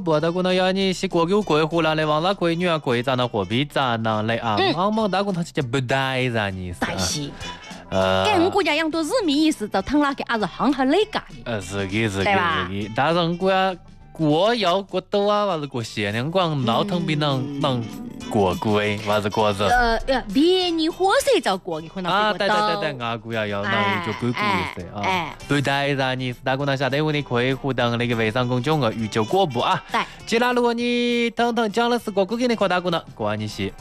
不大姑娘要你是过狗过户了，来往那闺女啊过站那货币站那来啊，忙忙大姑他就不带让你是。 带是。给我们国家养多日米意思，就疼了给阿子行很累干的。 是的，但是我们国家过要过多啊，还是过限量光闹腾比能过贵，还是过日。 便宜火车就过的可能啊，对，俺国家要那就贵贵些啊。不带让你大姑娘下得我的客户等那个微信公众号宇宙果布啊。 对， 接下来如果你等讲的是过给你扩大姑娘，关你些。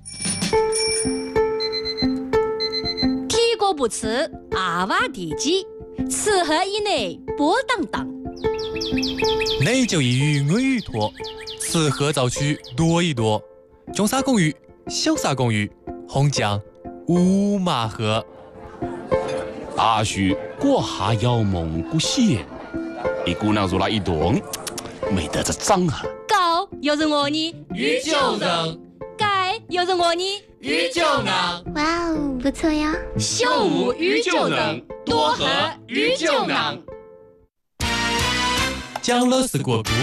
不吃阿瓦地鸡，吃喝以内波荡荡。 内就一鱼我鱼多，吃喝早去多一多。中沙公寓，小沙公寓，红酱五马河。 阿叔过下要蒙古县，你姑娘入了一顿，没得这脏啊。 高有人我你鱼就人， 该有人我你。 鱼就能， 哇哦，不错呀！ 秀舞鱼就能，多喝鱼就能。 讲了是过不？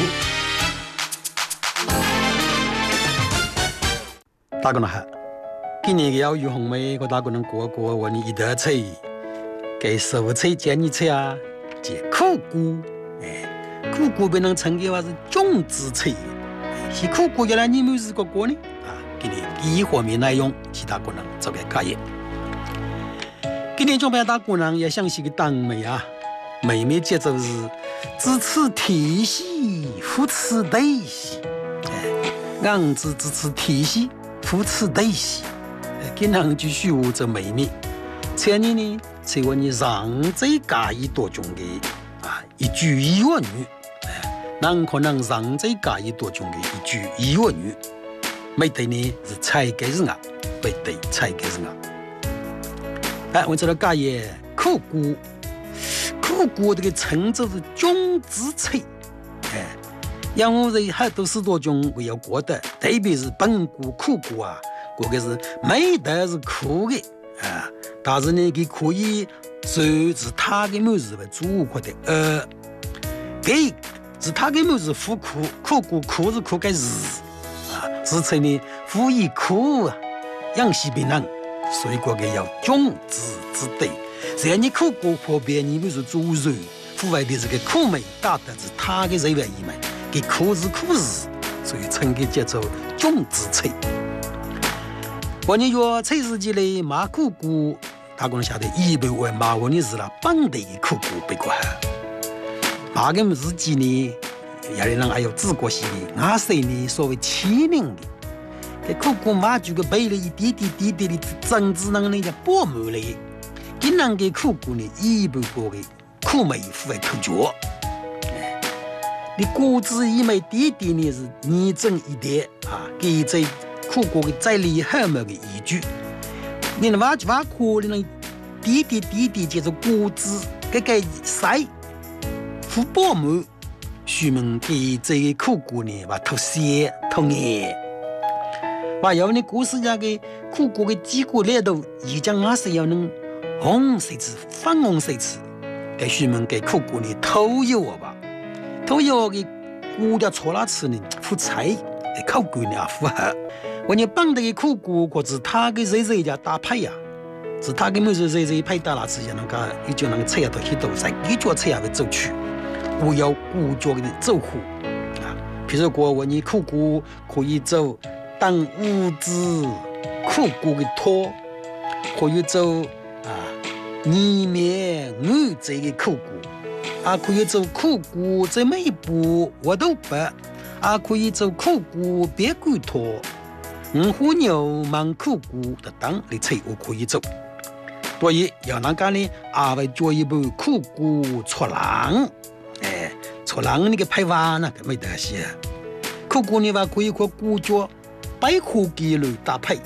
大姑娘好，今年的要鱼红梅，我大姑娘过我你一道菜，给蔬菜建议菜啊，即苦菇，苦菇被人称的话是种子菜，是苦菇原来你没试过呢？今年第一方面内容，其他姑娘做个加热。今年准备大姑娘也详细的当妹啊，妹妹节奏是支持体系，扶持体系，俺支持体系，扶持体系。今年继续我做妹妹，前年呢，在我你让这加一多种的一句一万语，咱可能让这加一多种的一句一万语。没对呢是菜给人啊，没对菜给人啊。我这个加也苦菇这个称作是种子菜，养我人很多10多种我要过的，特别是本菇、苦菇啊，过个是没得是苦的但是呢，它可以是它的么子为主活的，给是它的么子苦菇苦是苦个日。是菜呢，苦以苦养西病人，所以个要种植之对。然你苦过破边，你比如做肉，户外的这个苦味打的是它的肉外一枚，给苦是苦日，所以称给叫做种植菜。我你说菜市集里卖苦菇，大公晓得一般为卖我你是了本地的苦菇别个好，卖个日记呢。有的人还有自国系的，俺谁呢？所谓欺凌的，给苦菇马就个背了一点点的政治能力叫薄膜了。今人给苦菇呢，一般过的苦味腐为口角。你果子一枚点点呢是拟真一点给这苦菇的再厉害么个依据。你那挖可能点点接着果子给塞腐薄膜。许们给这个苦菇呢，把吐血吐眼，把要你故事家的苦菇的几个里头，一讲俺是要能红谁吃，粉红谁吃，给许们给苦菇呢偷油吧，偷油的菇的错了吃呢，腐菜，口感呢符合。我你本地的苦菇，或者他的热家搭配呀，是他的么子热配搭了吃下那个，一就那个菜都很多，在一脚菜也会走去。我要古脚的走火比如说我你苦菇可以走当五子苦菇的托，可以走泥面鱼这个苦菇可以走苦菇这每一步我都白可以走苦菇别鬼托虎牛忙苦菇的当的菜我可以走。所以要那个呢会做一部苦菇出郎出郎那个拍法那个没得些，苦菇呢话可以和菇脚百苦鸡类搭配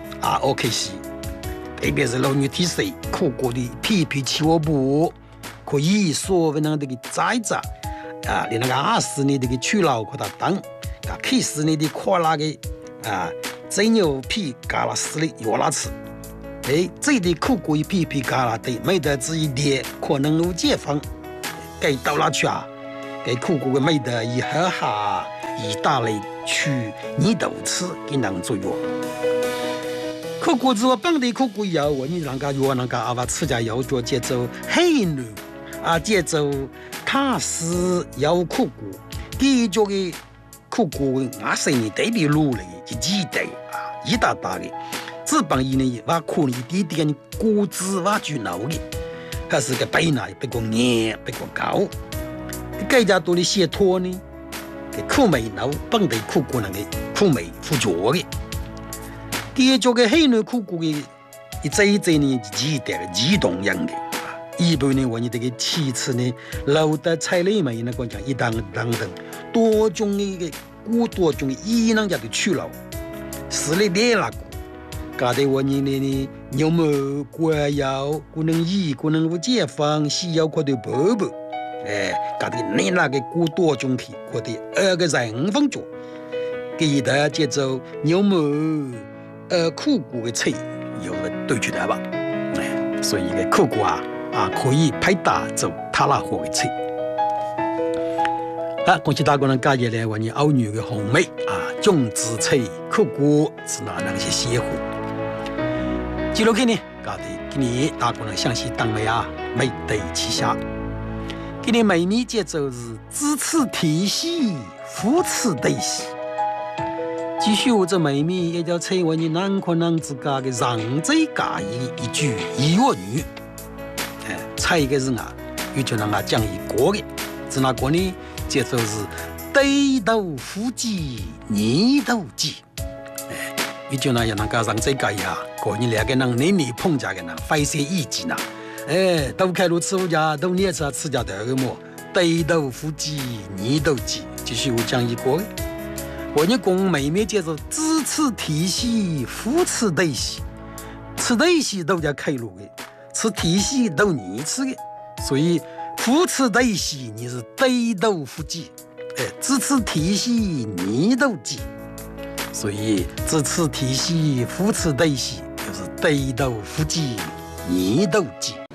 OK 是，特别是老女体色苦菇的皮起窝部，可以所谓那个摘摘你那个20呢这个去老可它当，K10呢的夸那个真牛皮嘎啦丝的有拉吃，这的苦菇一皮嘎啦的没得这一点可能有解放，给到哪去给苦果的美德以喝下，以大类去你都吃给能做药。苦果子我本地苦果药，我你啷个药啷个阿娃吃家药做节奏黑女啊，节奏卡斯药苦果，第做的苦果阿生你对比路嘞，就记得啊，一大大的，只帮伊呢，我可能一点点果子我就闹的，还是个背呢，别个硬，别个高。更加多的写托呢，给苦梅脑本地苦果那个苦梅辅助的，第二做个黑牛苦果的，一这呢记得激动样的，一般呢我你这个其次呢，老的菜类嘛，那讲一当等多种的一个果多种的伊人家的去了，是嘞别那个，搞得我你呢牛毛果药可能伊可能不解放西药可的伯伯。搞得你那个过多种皮，或者2个人分做，给的节奏牛毛苦果的菜有个对出来吧，所以个苦果可以配搭做他那火的菜。恭喜大家能加入来我们欧女的红梅种植菜苦果是哪能些协会？记录看呢，搞得今年大家能详细当美美对旗下。今年每年节奏是支持体系，扶持对系。继续我这每年一条菜为你男可男之家的让这家一句一月女，菜一个是有就让讲一个的，是哪个呢？节奏是对头夫妻，你都记，有就那样那个让这家呀，过你两个人你碰家个人发些意见呐。都开路吃物家，都捏吃家的个么？对头夫妻，你都记，就是我讲一个。我你公每面接着支持体系，扶持对系，吃对系都叫开路的，吃体系都你吃的，所以扶持对系你是对头夫妻，支持体系你都记，所以支持体系，扶持对系就是对头夫妻，你都记。